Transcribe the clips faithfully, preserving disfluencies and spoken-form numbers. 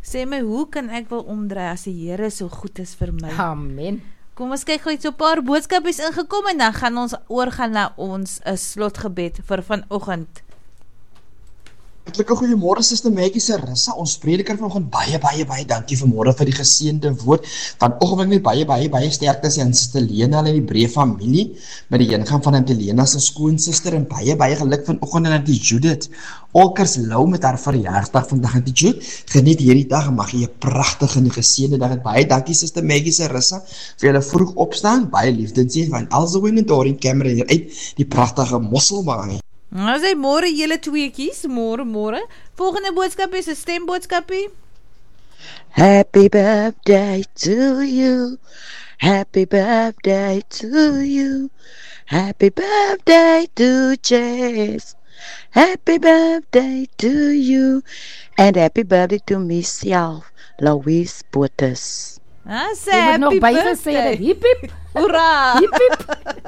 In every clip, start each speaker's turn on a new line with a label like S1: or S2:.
S1: Sê my, hoe kan ek wel omdraai as die Here so goed is vir my?
S2: Amen.
S1: Kom ons kyk gou iets so 'n paar boodskapies ingekom en dan gaan ons oorgaan na ons uh, slotgebed vir vanoggend.
S3: Hartlike goeiemôre Suster Maggie se Rissa, ons prediker vanoggend baie baie baie dankie vanmôre vir die geseënde woord. Vanoggend wil ek net baie baie baie sterkte aan Suster Lena en die breë familie met die ingang van Auntie Lena se skoonsister en baie baie geluk vanoggend aan Auntie Judith. Olkers Lou met haar verjaarsdag vandag. Auntie Judith, geniet hierdie dag en mag jy 'n pragtige en geseënde dag hê. Baie dankie Suster Maggie se Rissa vir julle vroeg opstaan. Baie liefde sien van Elsewin en Dorien Cameron hier uit die pragtige Mosselbaai.
S1: Nou sê môre julle tweeetjies, môre môre. Volgende boodskap is 'n stemboodskapie.
S4: Happy birthday to you. Happy birthday to you. Happy birthday to Jess. Happy birthday to you. And happy birthday to myself, Louise Botus.
S1: Ah, sê
S2: Jy moet nog
S1: happy
S2: bygesê
S1: birthday.
S2: het, hip hip.
S1: Hoera!
S2: Hip hip.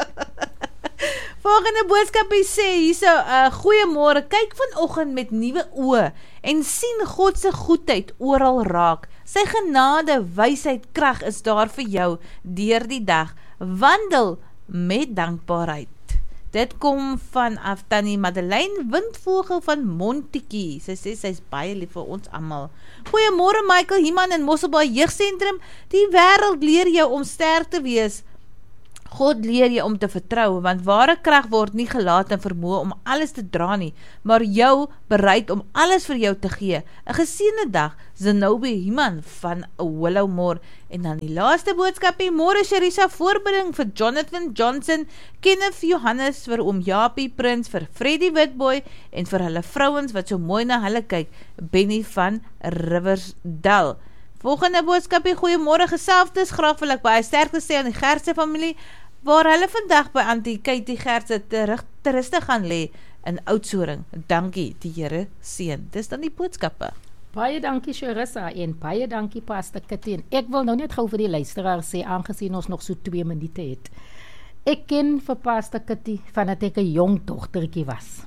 S1: Volgende boodskapie sê hierso, uh, goeiemôre, kyk vanoggend met nuwe oë en sien God se goedheid oral raak. Sy genade, wysheid, krag is daar vir jou deur die dag. Wandel met dankbaarheid. Dit kom vanaf Tannie Madeleine Windvogel van Montetjie. Sy sê sy is baie lief vir ons almal. Goeiemôre Michael Himan in Mosselbaai Jeugsentrum. Die wêreld leer jou om sterk te wees. God leer jy om te vertrou, want ware krag word nie gelaat in vermoë om alles te dra nie, maar jou bereid om alles vir jou te gee. 'n Geseënde dag, Zenobi Himan van Willowmore. En dan die laaste boodskapie, môre Sharisa, voorbidding vir Jonathan Johnson, Kenneth Johannes, vir oom Japie Prins, vir Freddie Witboy en vir hulle vrouens wat so mooi na hulle kyk, Benny van Riversdal. Volgende boodskapie, goeiemôre geselfdes, graag wil ek baie sterkte sê aan die Gerse familie, waar hulle vandag by Auntie Katie Gerse terug te rustig gaan lê in Oudtshoorn. Dankie, die Here seën. Dis dan die boodskappe.
S2: Baie dankie Sharissa en baie dankie Pastor Kitty. En ek wil nou net gou vir die luisteraar sê, aangesien ons nog so twee minute het. Ek ken vir Pastor Kitty vandat ek 'n jong dogtertjie was.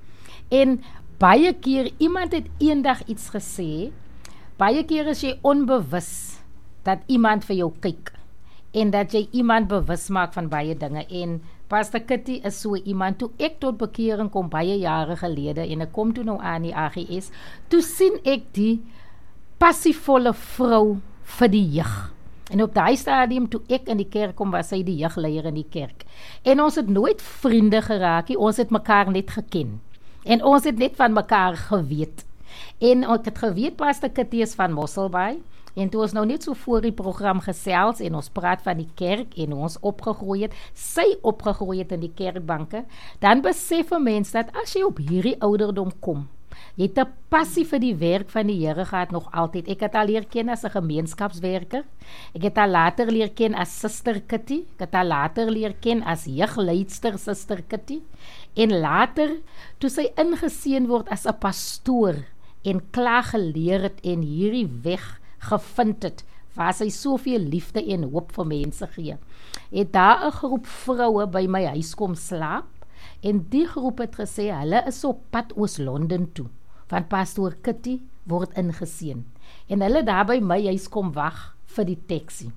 S2: En baie keer iemand het eendag iets gesê. Baie keer is jy onbewus dat iemand vir jou kyk en dat jy iemand bewus maak van baie dinge en Pastor Kitty is so iemand. Toe ek tot bekering kom baie jare gelede en ek kom toe nou aan die A G S, toe sien ek die passievolle vrou vir die jeug. En op daai stadium toe ek in die kerk kom, was sy die jeugleier in die kerk. En ons het nooit vriende geraak nie, ons het mekaar net geken. En ons het net van mekaar geweet. En ek het geweet Pastor Kitty is van Mosselbaai en toe ons nou net so voor die program gesels en ons praat van die kerk en ons opgegroei het, sy opgegroei het in die kerkbanke, dan besef 'n mens dat as jy op hierdie ouderdom kom, jy het 'n passie vir die werk van die Here gehad nog altyd. Ek het haar leer ken as 'n gemeenskapswerker. Ek het haar later leer ken as Suster Kitty. Ek het haar later leer ken as jeugleidster Suster Kitty. En later, toe sy ingeseën word as 'n pastoor en klaar geleer het en hierdie weg gevind het, waar sy soveel liefde en hoop vir mense gee, het daar 'n groep vroue by my huis kom slaap, en die groep het gesê, hulle is op pad Oos-London toe, want Pastoor Kitty word ingeseën, en hulle daar by my huis kom wag vir die taxi.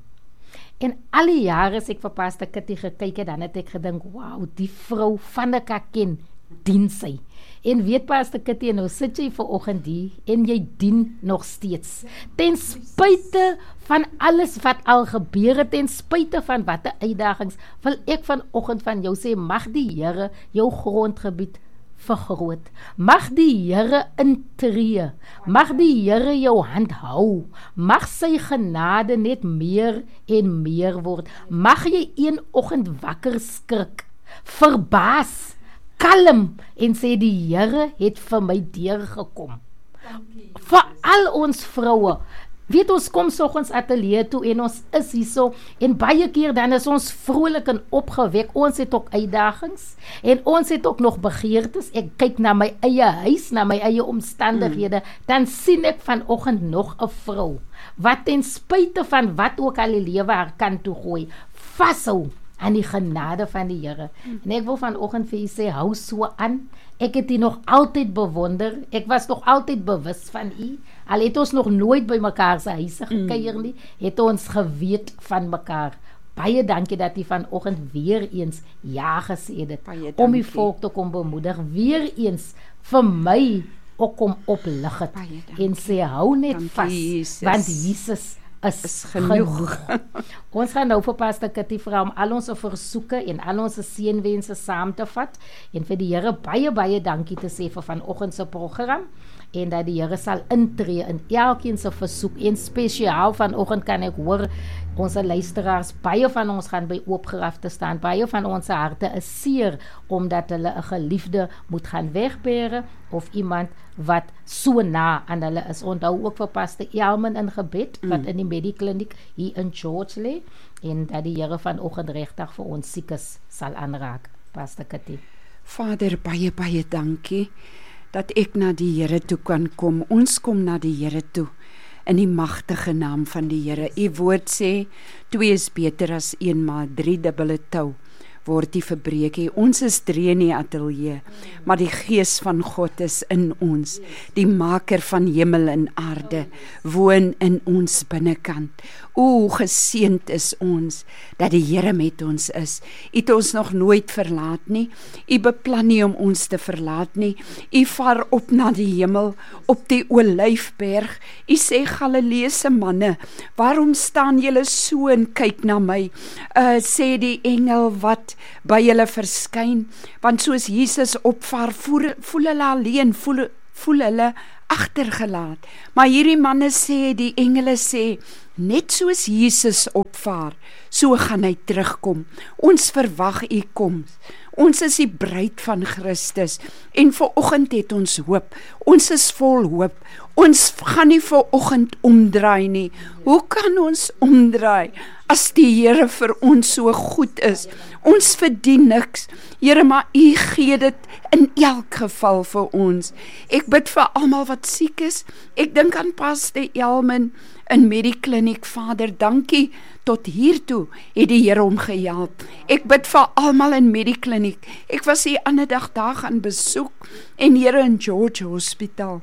S2: En al die jare as ek vir Pastor Kitty gekyk het, dan het ek gedink, wauw, die vrou van ek haar ken, dien sy. En weet Pastor Kitty, en nou sit jy vanoggend hier, en jy dien nog steeds. Ten spyte van alles wat al gebeur het, ten spyte van wat die uitdagings, wil ek vanoggend van jou sê, mag die Here jou grondgebied vergroot. Mag die Here intree. Mag die Here jou hand hou. Mag sy genade net meer en meer word. Mag jy een oggend wakker skrik, verbaas, kalm en sê die Here het vir my deurgekom. Vir al ons vroue, weet ons kom soggens ateljee toe en ons is hierso en baie keer dan is ons vrolik en opgewek. Ons het ook uitdagings en ons het ook nog begeertes. Ek kyk na my eie huis, na my eie omstandighede, mm. dan sien ek vanoggend nog 'n vrou wat ten spyte van wat ook al die lewe haar kant toe gooi, vashou aan die genade van die Here. En ek wil vanoggend vir u sê, hou so aan. Ek het u nog altyd bewonder. Ek was nog altyd bewus van u. Al het ons nog nooit by mekaar se huise gekuier nie, het ons geweet van mekaar. Baie dankie dat u vanoggend weer eens ja gesê het, om die volk te kom bemoedig, weer eens vir my ook kom oplig het, en sê, hou net vas, want Jesus is, is genoeg. genoeg. Ons gaan nou vir Pastor Kitty vra om al ons versoeke en al ons seënwense saam te vat, en vir die Here baie, baie dankie te sê vir vanoggend se program, en dat die Here sal intree in elkeen se versoek, en spesiaal vanoggend kan ek hoor, ons luisteraars, baie van ons gaan by oopgerafte staan, baie van ons harte is seer, omdat hulle 'n geliefde moet gaan wegbere, of iemand wat so na aan hulle is. Onthou ook vir Pastor Elman in gebed, wat mm. in die Medikliniek hier in George lê, en dat die Here vanoggend regtig vir ons siekes sal aanraak. Pastor Kitty.
S5: Vader, baie, baie dankie, dat ek na die Here toe kan kom. Ons kom na die Here toe, in die magtige naam van die Here. U woord sê, twee is beter as een, maar drie dubbele tou word die verbreek. Ons is drie in die atelier, maar die Gees van God is in ons. Die maker van hemel en aarde woon in ons binnekant. O, geseënd is ons, dat die Here met ons is. U het ons nog nooit verlaat nie. U beplan nie om ons te verlaat nie. U vaar op na die hemel, op die Olyfberg. U sê, Galileese manne, waarom staan julle so en kyk na my? Uh, sê die engel wat by julle verskyn, want soos Jesus opvaar, voel, voel hulle alleen, voel, voel hulle agtergelaat. Maar hierdie manne sê, die engele sê, net soos Jesus opvaar, so gaan hy terugkom. Ons verwag u koms. Ons is die bruid van Christus, en vanoggend het ons hoop. Ons is vol hoop. Ons gaan nie vanoggend omdraai nie. Hoe kan ons omdraai as die Here vir ons so goed is? Ons verdien niks. Here, maar u gee dit in elk geval vir ons. Ek bid vir almal wat siek is. Ek dink aan Pastor Elman in Medikliniek. Vader, dankie, tot hiertoe het die Here hom gehelp. Ek bid vir almal in Medikliniek. Ek was die ander dag daar gaan besoek, en Here in George Hospital.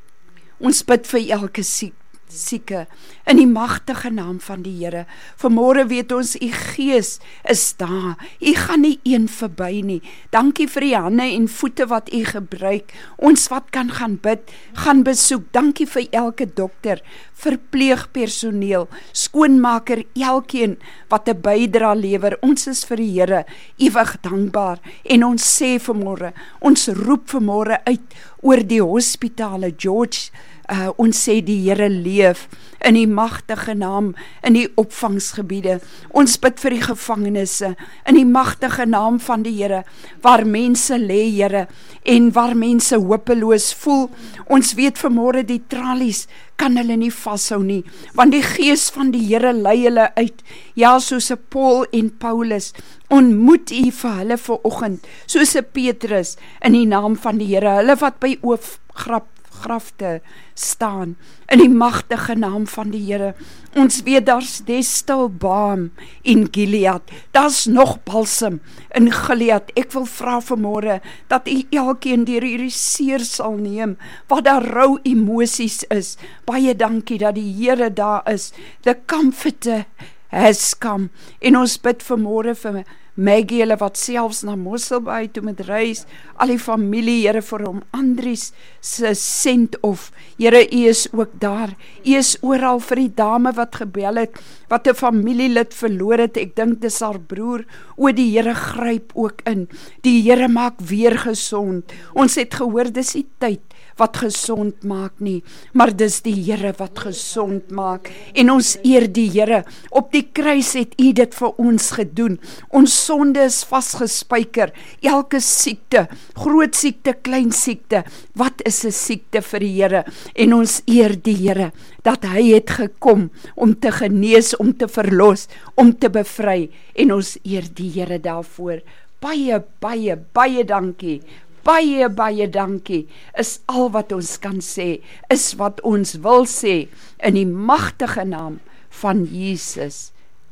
S5: Ons bid vir elke siek, sieke, in die magtige naam van die Here. Vanmôre weet ons, u Gees is daar. U gaan nie een verby nie. Dankie vir die hande en voete wat u gebruik. Ons wat kan gaan bid, gaan besoek. Dankie vir elke dokter, verpleegpersoneel, skoonmaker, elkeen wat 'n bydrae lewer. Ons is vir die Here ewig dankbaar, en ons sê vanmôre, ons roep vanmôre uit oor die hospitale, George. Uh, ons sê die Here leef in die magtige naam, in die opvangsgebiede. Ons bid vir die gevangenisse, in die magtige naam van die Here, waar mense lê, Here, en waar mense hopeloos voel. Ons weet vanmôre die tralies kan hulle nie vashou nie, want die Gees van die Here lei hulle uit. Ja, soos 'n Paul en Paulus, ontmoet u vir hulle vanoggend, soos 'n Petrus, in die naam van die Here, hulle wat by oopgraf grafte staan, in die magtige naam van die Here. Ons weet daar's destil balm in Gilead, daar's nog balsam in Gilead. Ek wil vra vanmôre dat u elkeen deur hierdie seer sal neem, wat daar rou emosies is. Baie dankie dat die Here daar is. The Comforter has come. En ons bid vanmôre vir Maggie, hulle wat selfs na Mosselbaai toe met reis, al die familie, Here, vir hom Andries se send-off. Here, u is ook daar. U is oral vir die dame wat gebel het, wat 'n familielid verloor het. Ek dink dis haar broer. O, die Here gryp ook in. Die Here maak weer gesond. Ons het gehoor, dis die tyd wat gesond maak nie, maar dis die Here wat gesond maak, en ons eer die Here. Op die kruis het u dit vir ons gedoen. Ons sonde is vasgespijker. Elke siekte, groot siekte, klein siekte, wat is 'n siekte vir die Here? En ons eer die Here, dat hy het gekom om te genees, om te verlos, om te bevry, en ons eer die Here daarvoor. Baie, baie, baie dankie. Baie, baie dankie, is al wat ons kan sê, is wat ons wil sê, in die magtige naam van Jesus.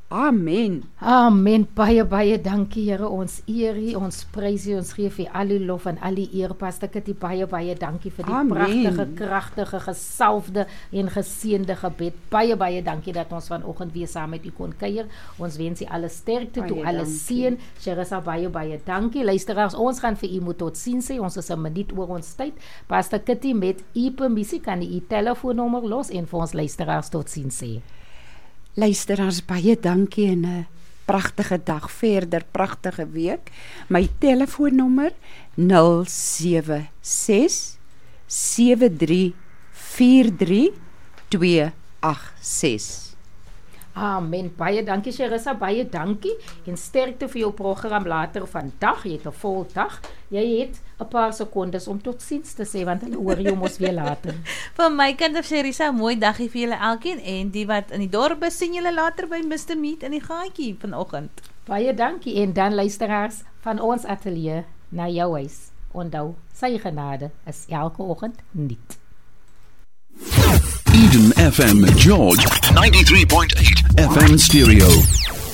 S5: Amen.
S2: Amen, baie, baie dankie Here, ons eer U, ons prys U, ons gee vir al die lof en al die eer, Pastor Kitty, baie, baie dankie vir die
S5: Amen.
S2: pragtige, kragtige, gesalfde en geseënde gebed, baie, baie dankie dat ons vanoggend weer saam met U kon kuier, ons wens U alle sterkte toe,
S5: Baie
S2: alle
S5: dankie.
S2: seën, Charissa, baie, baie dankie, luisteraars, ons gaan vir U moet tot sien sê, ons is 'n minuut oor ons tyd, Pastor Kitty, met U permissie, kan U U telefoonnommer los en vir ons luisteraars tot sien sê.
S5: Luisteraars, baie dankie en 'n pragtige dag verder, pragtige week. My telefoonnommer nul sewe ses sewe drie vier drie twee agt ses.
S2: Amen, baie dankie Charissa, baie dankie en sterkte vir jou program later vandag, jy het 'n vol dag, jy het 'n paar sekondes om tot siens te sê, want hulle hoor jou mos weer later.
S1: Van my kant af Charissa, mooi dagie vir julle elkeen en die wat in die dorp is, sien julle later by mister Meat in die gaatjie vanoggend.
S2: Baie dankie en dan luisteraars van ons ateljee na jou huis. Onthou, sy genade is elke oggend nuut.
S6: Eden F M George ninety-three point eight F M stereo.